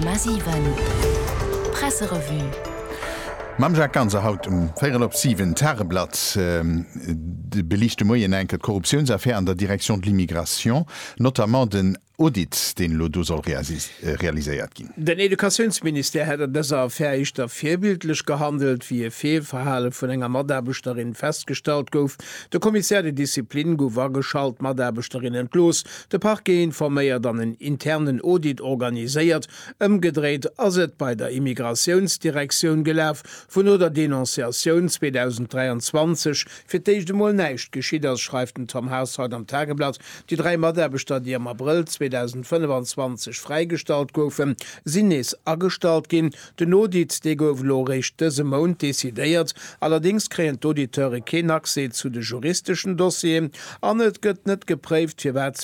1,7 Presserevue. Mam ganze haut 4/7 Tageblatt de belichte Moien enkel Korruptionsaffäre an der Direktion de l'Immigration, notamment den Audit, den Lodo soll realisiert gin. Den Edukationsminister hat dieser Affäre da vorbildlich gehandelt, wie Fehlverhalten von enger Madarbeiterin festgestellt gouf. Der Kommissar der Disziplin gouf geschalt Madarbeiterin entlos. Der Parquet informiert dann einen internen Audit organisiert, umgedreht als es bei der Immigrationsdirektion gelaufen, von der Denunziation 2023 für die Mal nicht geschieht, als schreibt Tom Haus heute am Tageblatt. Die 3 Madarbeiter, die im April 2025 freigestellt goufen, sind es angestalt gin. Den Audit de gouf lorich dëse Mount desideiert. Allerdings kreen d'Auditeure kein Accès zu de juristischen Dossier. An et gëtt net gepräft, firwer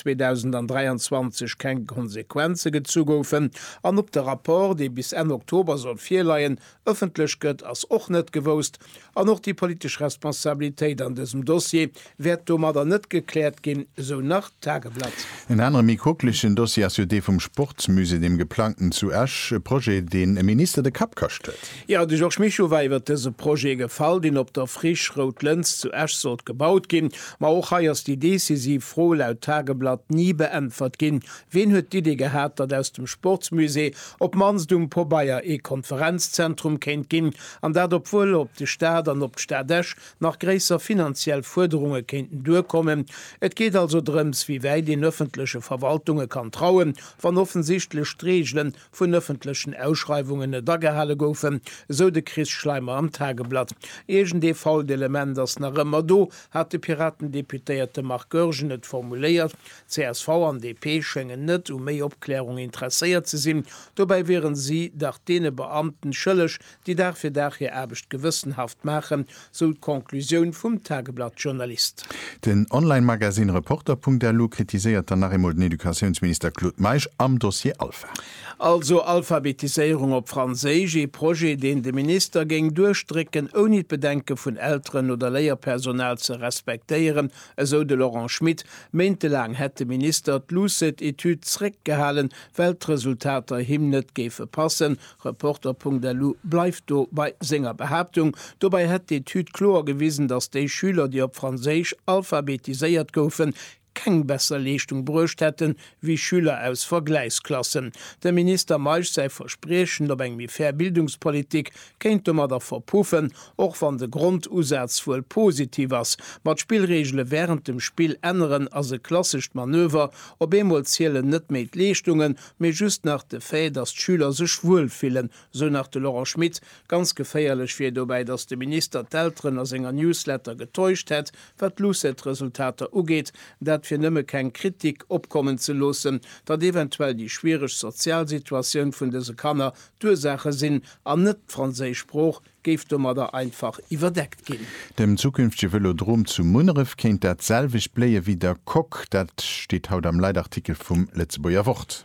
2023 kein Konsequenze gezugoufen. An op der Rapport, de bis Ende Oktober soll vierleiien, öffentlich gëtt as och net gewost. An noch die politische Responsabilität an diesem Dossier wird da net geklärt gin, so nach Tageblatt. In anderem mikroklichen Dossier SUD vom Sportmüse dem geplanten zu Asch Projekt, den Minister de Kap kostet. Ja, die George Michowei wird diese Projekt gefallen, den op der Frisch-Rot-Lenz zu Asch sollt gebaut gin, ma auch heiers die decisiv froh laut Tageblatt nie beantwort gin. Wen huet die Idee gehabt, dat aus dem Sportmüse op Mansdum po Bayer Konferenzzentrum kennt gin, an dat obwohl op de Staat an op Stadesch nach gräser finanziell Forderungen kennten durchkommen. Et geht also drums, wie weit den öffentliche Verwaltungen kann trauen, van offensichtlich Regeln von öffentlichen Ausschreibungen dagehalle goufen, so de Chris Schleimer am Tageblatt. Egen de Fallelement das nach immer do hat de Piratendeputierte Mark Görgen net formuliert. CSV an DP schengen net méi Obklärung interessiert ze sinn. Dabei wären sie nach dene Beamten schëllech, die dafür erbecht gewissenhaft machen, so Konklusion vom Tageblatt-Journalist. Den Online-Magazin Reporter.lu kritisiert danach im Edukationsminister Claude Meisch am Dossier Alpha. Also Alphabetisierung op Französisch, Projekt, den de Minister ging durchstricken, ohne Bedenken von Eltern oder Lehrpersonal zu respektieren, so de Laurent Schmidt. Monatelang hätte Minister Lucid-Etude zurückgehalten, Weltresultate ihm nicht gefe passen. Reporter.lu bleibt do bei seiner Behauptung. Dabei hat die Etude klar gewiesen, dass die Schüler, die auf Französisch alphabetisiert goufen, keine bessere Leistung brücht hätten wie Schüler aus Vergleichsklassen. Der Minister Meisch sei versprechen, ob eng wie fair Bildungspolitik könnte man da verpuffen, auch von der Grundusatz wohl positiv ist. Mit Spielregeln während dem Spiel ändern als ein klassisches Manöver, ob einmal zählen nicht mit Leistungen, mehr just nach der Fähigkeit, dass die Schüler sich wohlfühlen, so nach der Laurent Schmidt. Ganz gefährlich wird dabei, dass der Minister die Eltern aus einer Newsletter getäuscht hat, was Lucid-Resultate angeht, für nimme kein Kritik opkommen zu lassen, dat eventuell die schwierige Sozialsituation von diese Kanner Ursache sind an net Französisch Spruch geft man da einfach überdeckt gehen. Dem zukünftige Velodrom zu Munnerif kennt dat selvig bläie wie der Kock, dat steht haut am Leitartikel vom Letzeboer Wort.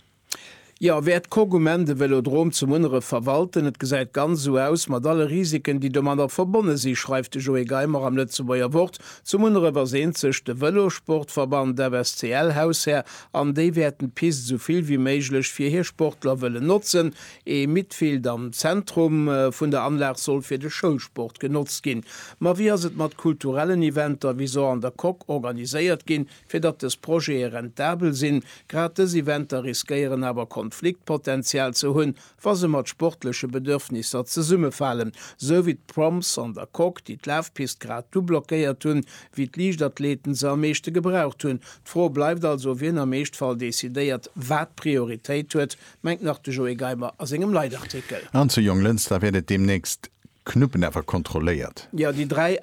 Ja, wer Kogumente Velodrom zum Munnerif verwalten, het gesagt ganz so aus, mit alle Risiken, die man verbunden sind, schreibt Joey Geimer am Letzeboer Wort. Zum Munnerif sehnt sich der Velosportverband der WSCL Hausherr, an die werden Piste so viel wie möglich für hier Sportler wollen nutzen. Mitfield am Zentrum von der Anlage soll für den Schulsport genutzt gehen. Ma wie es mit kulturellen Eventen wie so an der Kock organisiert gehen, für das das Projekt rentabel sind. Gerade diese Events riskieren aber Konfliktpotenzial zu hunn, was mat sportliche Bedürfnisse ze summe fallen, so wie Proms an der Kock, die Laufpist grad du blockiert hun, wie Lichtathleten se am meeschte gebraucht hun. Froh bleibt also wie am meestfall desideiert wat Priorität huet, mengt nach de Joey Geimer aus engem Leitartikel. An zu Junglenz, da werdet demnächst Knuppen einfach kontrolliert. Ja, die 3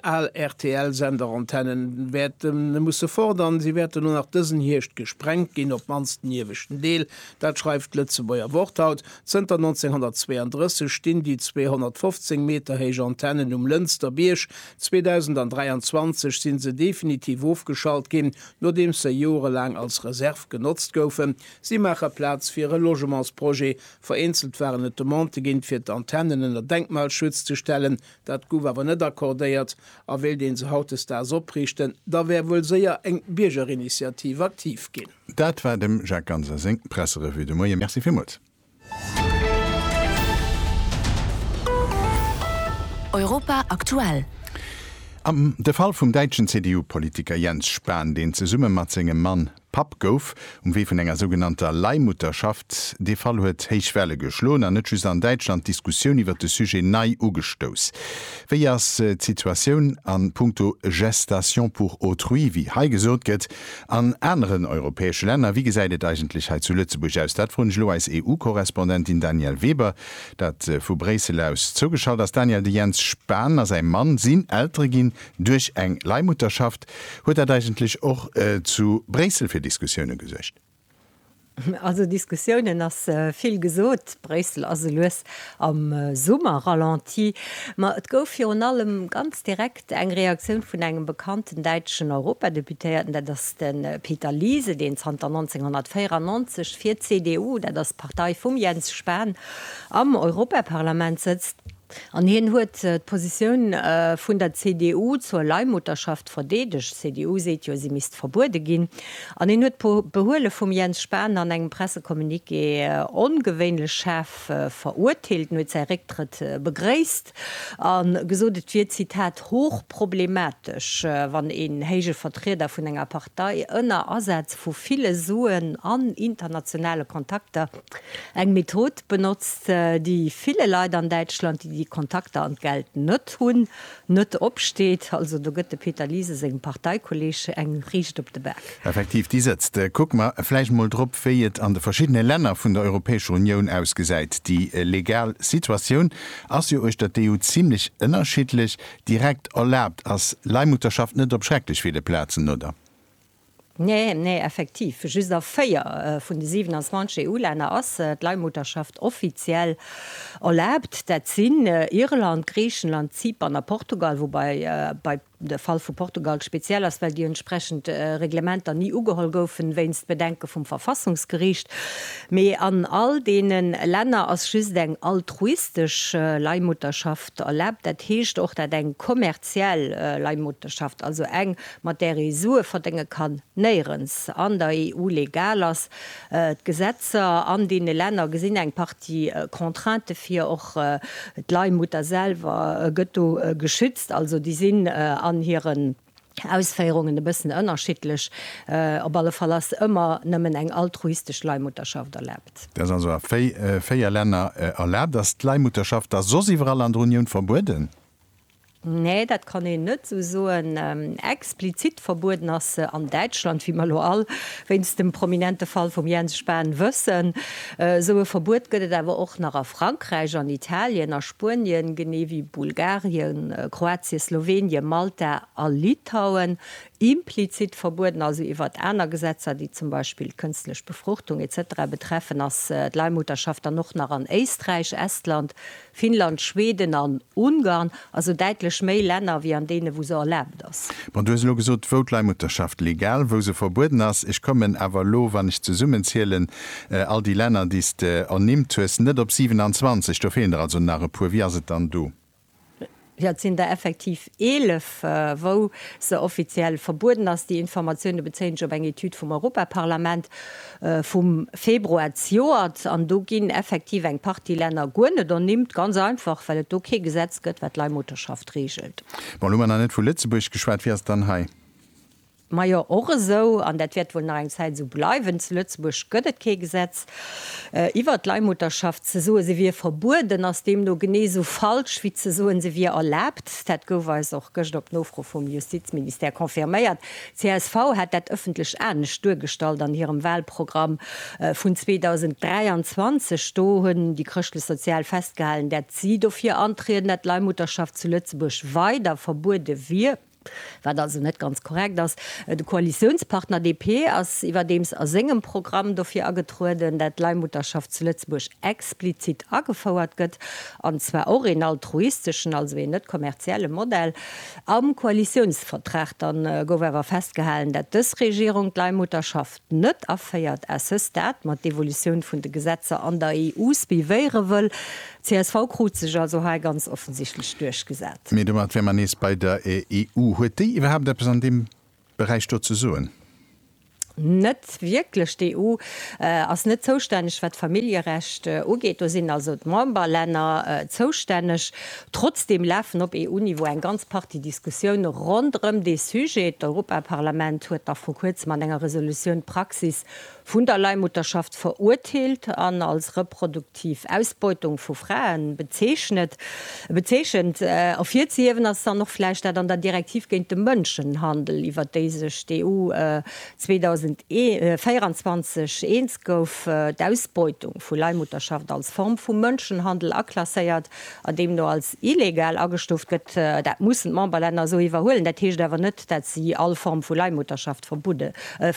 RTL-Senderantennen muss fordern, sie werden nur nach diesen Hircht gesprengt, gehen auf mansten jewischten Deel. Das schreibt Letzeboer Worthaut. Seit 1932 stehen die 215 Meter hohe Antennen um Lünsterbirsch. 2023 sind sie definitiv aufgeschaltet gehen, nachdem sie jahrelang als Reserve genutzt wurden. Sie machen Platz für ein Logementsprojekt. Vereinzelt waren die Monte gehen für die Antennen in der Denkmalschutz zu stellen. Dat Gouf awer net akkordéiert, a will den se hautes da oprichten, da wär wohl séier eng Biergerinitiative aktiv gin. Dat war dem Jacques Ganser Presserevue de Moie. Merci vielmals. Europa aktuell. Am de Fall vum deitschen CDU-Politiker Jens Spahn, den ze Summe mat engem Mann Pap gouf, wie vun enger sogenannter Leihmutterschaft, de Fall huet heichwelle geschloen an net an Deutschland Diskussion iwwer de Sujet nei ugestos. Wéi as Situationun an puncto Gestation pour autrui, wie hei gesot gëtt, an anderen europäesche Länder, wie gesäidet Eigentlichkeit zu Lützeburg aus. Dat vun Schlo als EU-Korrespondentin Daniel Weber, dat vu Bresel aus zugeschaut, dass Daniel de Jens Spahn as ein Mann sinn älter gin durch eng Leihmutterschaft, huet eigentlich auch zu Bresel fir Diskussionen gesecht. Also Diskussionen as viel gesot Bresel as loes am Sommer ralenti. Et gouf hier an allem ganz direkt eng Reaktion vun engem bekannten deitschen Europadeputierten, dat das den Peter Liese, den 1994 fir CDU, der das Partei vum Jens Spahn am Europaparlament sitzt. An hin huet d'Position vun der CDU zur Leihmutterschaft verdedigt. CDU seet jo, sie mist verbude ginn. An hin huet Behuele vum Jens Spahn an engem Pressekommuniké ongewéinle Chef verurteilt, huet sei Rücktritt begréist. An gesodet wie Zitat hochproblematisch, wann en héige Vertreter vun enger Partei ënner Ersatz vu viele Suen an internationale Kontakte eng Method benutzt, die viele Leute an Deutschland, die Kontakte an Geld net hunn, net opsteht, also du gëtt Peter Liese seg Parteikolllege eng riecht op de Berg. Effektiv die setzt. Guck mal, Fleisch mal drop feiert an de verschiedene Länder vun der Europäische Union ausgeseit. Die legal Situation, as ihr euch der EU ziemlich unterschiedlich direkt erlaubt, als Leihmutterschaft net obschrecklich viele Plätzen, oder? Nee, effektiv. Just a 4 vun de 27 EU-Länder ass d'Leihmutterschaft offiziell erlaubt. Dat sinn Irland, Griechenland, Zypern, Portugal, wobei bei der Fall vu Portugal speziell ass, weil die entsprechend Reglementer nie ugeholl goufen, wennst bedenke vum Verfassungsgericht. Me an all denen Länder as schüs eng altruistisch Leihmutterschaft erlaubt, dat heescht och dat eng kommerziell Leihmutterschaft, also eng Materie Sue verdinge kann neierens an der EU legal ass Gesetze an die Länder gesinn eng Partie Kontrante fir och d Leihmutter selber gëtto geschützt, also die sinn an ihren Ausfeierungen ein bisschen unterschiedlich, aber alle Fall immer nimmen eng altruistisch Leihmutterschaft erlebt. Das also vier Länder erlebt, dass Leihmutterschaft das so überall an der Union verboten. Nee, dat kann ich net so ein explizit verboten as an Deutschland wie mal all, wenn es dem prominente Fall vom Jens Spahn wëssen. So ein Verbot gëtt aber auch nach Frankreich, an Italien, nach Spanien, gene wie Bulgarien, Kroatien, Slowenien, Malta, Litauen implizit verboten, also iwwer einer Gesetzer, die zum Beispiel künstliche Befruchtung etc. betreffen, als Leihmutterschaft dann noch nach an Österreich, Estland, Finnland, Schweden, an Ungarn, also deutlich mehr Länder wie an denen, wo sie erlebt das. Man du hast nur gesagt, wo Leihmutterschaft legal, wo sie verboten ist. Ich komme aber lo, wenn ich zu Summen zählen, all die Länder, die es annimmt, nicht auf 27, da fehlen also nach ein paar, wie ist dann du? Ja, sind da effektiv 11, wo se offiziell verboten ass die Informationen bezen op eng Etude vom Europaparlament vom Februar Joert an do ginn effektiv eng Partyländer gonne, der nimmt ganz einfach, weil et okay Gesetz gëtt, wat Leihmutterschaft regelt. Wal man net vu Lützeburg geschwert, wie es dann hei? Ma ja och so, an dat wird wohl nach eng Zeit so bleiwen zu Lützeburg gëtt ke Gesetz. Iwer Leihmutterschaft ze so se wie verboten, ass dem no gene so falsch wie ze soen se wie erlaubt. Dat goweis auch gëcht op Nofro vom Justizminister konfirméiert. CSV hat dat öffentlich ernst durchgestalt an ihrem Wahlprogramm vun 2023 stohen die Christle sozial festgehalten, dat sie dofir antreten, dat Leihmutterschaft zu Lützeburg weiter verbote wir. War also net ganz korrekt, dass de Koalitionspartner DP as iwwer dems a segem Programm dofir agetruden, dat Leihmutterschaft zu Lützeburg explizit agefauerert gëtt, an zwar auch in altruistischen, also net kommerzielle Modell. Am Koalitionsvertrag dann gower festgehalten, dat des Regierung Leihmutterschaft net afeiert assistat mat Devolution vun de Gesetze an der EU wie wäre will. CSV krut sich also ganz offensichtlich durchgesetzt. Wenn man bei der EU huet die überhaupt an dem Bereich dort zu suchen? net wirklich die EU als net zuständig wat Familierecht geht sind also Memberländer zuständig trotzdem laufen op EU-Niveau ein ganz paar die Diskussion rund die Sujet Europaparlament huet da vor kurzem an enger Resolution Praxis vun der Leihmutterschaft verurteilt an als reproduktiv Ausbeutung vu Frauen bezeichnet auf 4 dann noch Fleisch an der Direktiv gegen den Menschenhandel iwwer diese EU 2024 eens gouf d'Ausbeutung vu Leihmutterschaft als Form vu Mënschenhandel aklasseiert, an dem nur als illegal agestuft gëtt, dat mussssen Memberländer so iwwerholen. Dat hicht awer net, dat sie all Form vu Leihmutterschaft verbude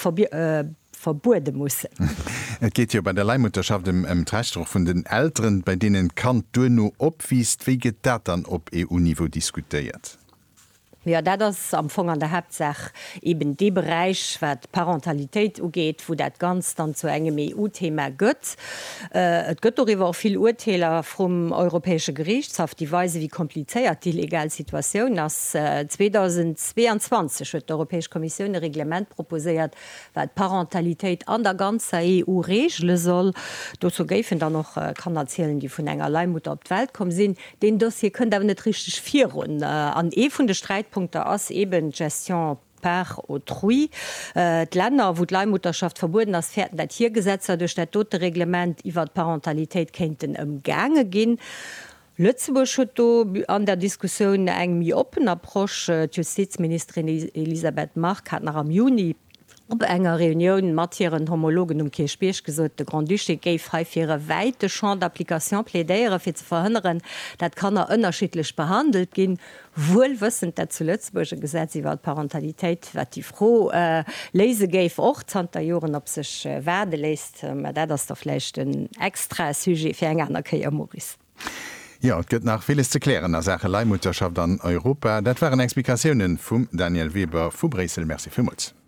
muss. Et geht ja bei der Leihmutterschaft im Treichtrach von den Älteren, bei denen Kant du no opwiest, wie get dat dann op EU-Niveau diskutiert. Ja, das am Anfang an der Hauptsach eben die Bereich, wat Parentalität ugeht, wo dat ganz dann zu engem EU-Thema gött. Et gött darüber auch viel Urteiler vom Europäische Gerichtshof, die Weise wie kompliziert die Legalsituation als 2022 wird die Europäische Kommission ein Reglement proposiert, wat Parentalität an der ganzen EU regeln soll. Dazu geben dann noch kann erzählen, die von enger Leihmutter auf die Welt kommen sind. Den Dossier könnt aber nicht richtig führen. An von der Streitpunkte ass eben Gestion per autrui. Länder, wo die Leihmutterschaft verboten ist, fährten das Tiergesetze durch das tote Reglement über die Parentalität könnten im Gange gehen. Lützeburg hat an der Diskussion eng open Approach. Justizministerin Elisabeth Mark hat nach am Juni op enger Reunion matieren Homologen Kirchbech gesot de Grand Duché géif freifir weite Champ d'Applikation plädéiere fir ze verhënneren, dat kann ënnerschilech behandelt ginn, wohl wëssen dat zu Lützeburger Gesetz iwwer Parentalitéit, wat die Frau lese géif och 20 Joren op sech werde leist, dat ass derflecht den extra Sujet fir eng aner Keier Maurice. Ja, es gibt nach vieles zu klären als Sache Leihmutterschaft an Europa. Das waren Explikationen von Daniel Weber von Bresel. Merci vielmals.